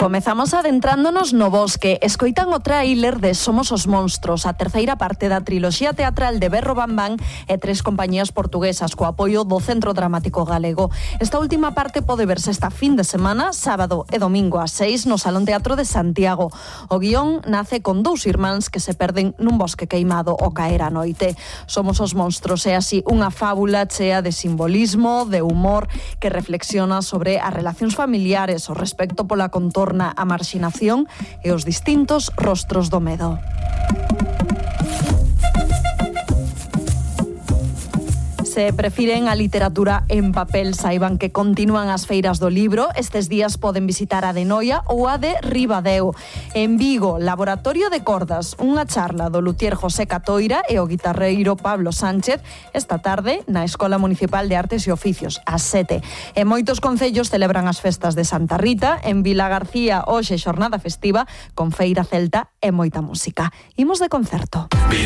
Comezamos adentrándonos no bosque. Escoitan o tráiler de Somos os monstros, a terceira parte da triloxía teatral de Berro Bambán e 3 compañías portuguesas co apoio do Centro Dramático Galego. Esta última parte pode verse esta fin de semana, sábado e domingo ás 6 no Salón Teatro de Santiago. O guión nace con 2 irmáns que se perden nun bosque queimado ao caer a noite. Somos os monstros é así unha fábula chea de simbolismo, de humor, que reflexiona sobre as relacións familiares, o respecto pola contorna, a marxinación e os distintos rostros do medo. Se prefiren a literatura en papel, saiban que continúan as feiras do libro. Estes días poden visitar a de Noia ou a de Ribadeo. En Vigo, Laboratorio de Cordas, unha charla do luthier José Catoira e o guitarreiro Pablo Sánchez esta tarde na Escola Municipal de Artes e Oficios, ás 7. E moitos concellos celebran as festas de Santa Rita. En Vilagarcía, hoxe xornada festiva con feira celta e moita música. Imos de concerto.